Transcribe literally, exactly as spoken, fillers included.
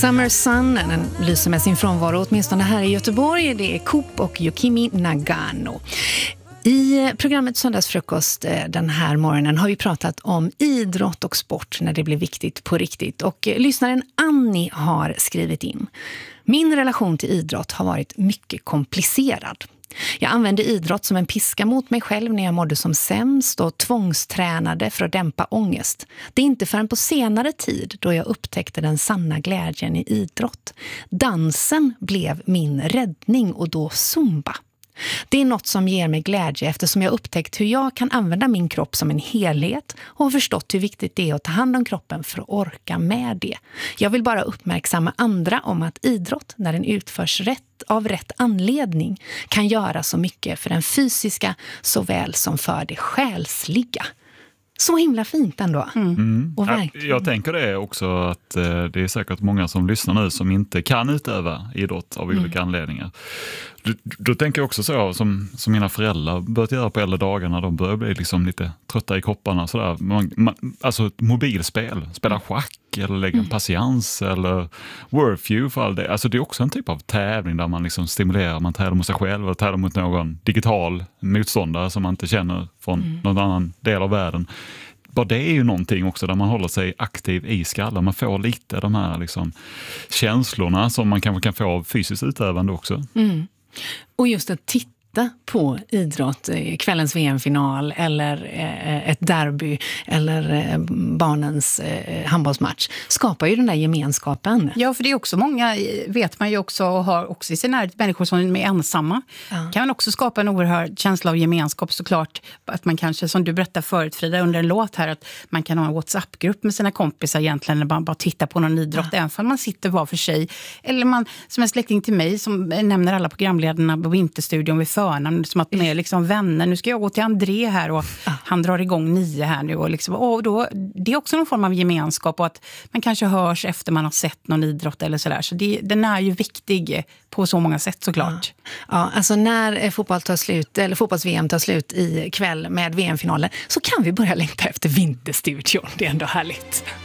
Summer Sun, den lyser med sin frånvaro åtminstone här i Göteborg. Det är Coop och Yukimi Nagano. I programmet Söndagsfrukost den här morgonen har vi pratat om idrott och sport när det blir viktigt på riktigt. Och lyssnaren Annie har skrivit in: min relation till idrott har varit mycket komplicerad. Jag använde idrott som en piska mot mig själv när jag mådde som sämst och tvångstränade för att dämpa ångest. Det är inte förrän på senare tid då jag upptäckte den sanna glädjen i idrott. Dansen blev min räddning och då zumba. Det är något som ger mig glädje eftersom jag upptäckt hur jag kan använda min kropp som en helhet och har förstått hur viktigt det är att ta hand om kroppen för att orka med det. Jag vill bara uppmärksamma andra om att idrott, när den utförs rätt av rätt anledning, kan göra så mycket för den fysiska såväl som för det själsliga. Så himla fint ändå. Mm. Och ja, jag tänker det också att eh, det är säkert många som lyssnar nu som inte kan utöva idrott av olika mm. anledningar. Då, då tänker jag också så som, som mina föräldrar börjat göra på äldre dagar när de börjar bli liksom lite trötta i kopparna. Sådär. Man, man, alltså ett mobilspel, spela schack eller lägga en patiens eller Wordfeud för all det. Alltså det är också en typ av tävling där man liksom stimulerar, man tävlar mot sig själv och tävlar mot någon digital motståndare som man inte känner från mm. någon annan del av världen. Bara det är ju någonting också där man håller sig aktiv i skallen. Man får lite de här liksom känslorna som man kanske kan få av fysiskt utövande också. Mm. Och just att titta på idrott, kvällens V M-final eller ett derby eller barnens handbollsmatch skapar ju den där gemenskapen. Ja, för det är också många, vet man ju också, och har också i sin närhet människor som är ensamma. Ja. Kan man också skapa en oerhörd känsla av gemenskap såklart. Att man kanske, som du berättade förut Frida under en låt här, att man kan ha en WhatsApp-grupp med sina kompisar egentligen när man bara tittar på någon idrott, ja. Även om man sitter var för sig. Eller man, som en släkting till mig som nämner alla programledarna på Vinterstudion vid förnamn, som att de är liksom vänner. Nu ska jag gå till André här och ah. han drar igång nio här nu. Och liksom, och då, det är också någon form av gemenskap och att man kanske hörs efter man har sett någon idrott eller sådär. Så det, den är ju viktig på så många sätt såklart. Ja, ja alltså när fotboll tar slut, eller fotbolls-V M tar slut i kväll med V M-finalen så kan vi börja längta efter Vinterstudion. Det är ändå härligt.